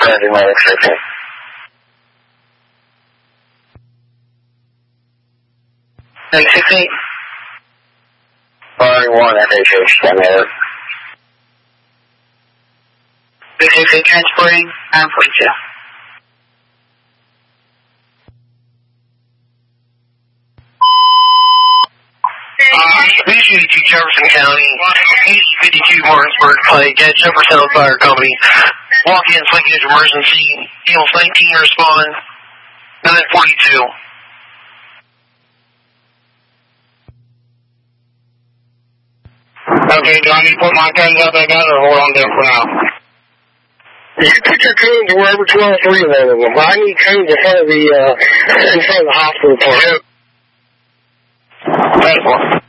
Roger, my X-ray. Thanks, 68. Priority 1, FHH, stand there. 668 transporting, 942. BG to Jefferson County, 852 Martinsburg, Pike, at Jefferson Fire Company. Walk-in, linkage emergency, EOS 19, respond, 942. Okay, do I need to put my guns up like that or hold on to them for now? You can put your coons wherever 12-3 of them. I need coons in front of the hospital. 10-4.